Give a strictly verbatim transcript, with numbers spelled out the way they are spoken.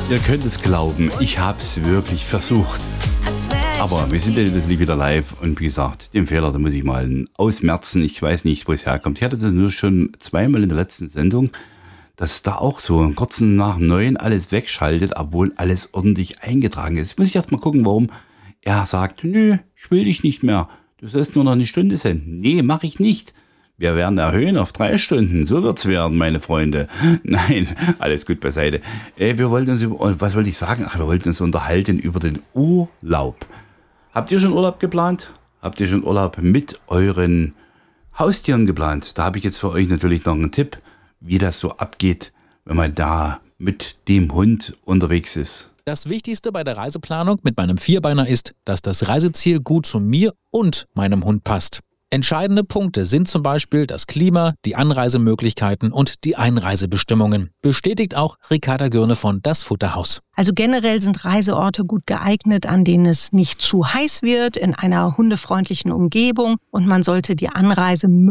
Ihr könnt es glauben, ich habe es wirklich versucht. Aber wir sind ja natürlich wieder live und wie gesagt, den Fehler, da muss ich mal ausmerzen. Ich weiß nicht, wo es herkommt. Ich hatte das nur schon zweimal in der letzten Sendung, dass da auch so kurz nach neun alles wegschaltet, obwohl alles ordentlich eingetragen ist. Jetzt muss ich erst mal gucken, warum er sagt, nö, ich will dich nicht mehr. Du sollst nur noch eine Stunde senden. Nee, mache ich nicht. Wir werden erhöhen auf drei Stunden. So wird's werden, meine Freunde. Nein, alles gut beiseite. Äh, wir wollten uns über, was wollte ich sagen? Ach, wir wollten uns unterhalten über den Urlaub. Habt ihr schon Urlaub geplant? Habt ihr schon Urlaub mit euren Haustieren geplant? Da habe ich jetzt für euch natürlich noch einen Tipp, wie das so abgeht, wenn man da mit dem Hund unterwegs ist. Das Wichtigste bei der Reiseplanung mit meinem Vierbeiner ist, dass das Reiseziel gut zu mir und meinem Hund passt. Entscheidende Punkte sind zum Beispiel das Klima, die Anreisemöglichkeiten und die Einreisebestimmungen. Bestätigt auch Ricarda Gürne von Das Futterhaus. Also generell sind Reiseorte gut geeignet, an denen es nicht zu heiß wird, in einer hundefreundlichen Umgebung und man sollte die Anreise